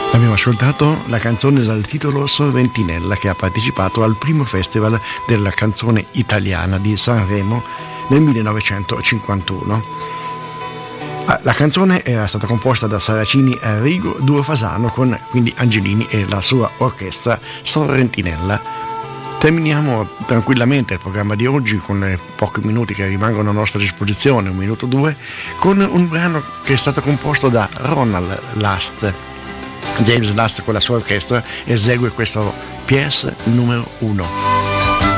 Abbiamo ascoltato la canzone dal titolo Sorrentinella, che ha partecipato al primo festival della canzone italiana di Sanremo nel 1951. La canzone era stata composta da Saracini e Arrigo, duo Fasano, con quindi Angelini e la sua orchestra Sorrentinella. Terminiamo tranquillamente il programma di oggi con pochi minuti che rimangono a nostra disposizione, 1 minuto 2, con un brano che è stato composto da Ronald Last. James Last con la sua orchestra esegue questo Pièce numero 1.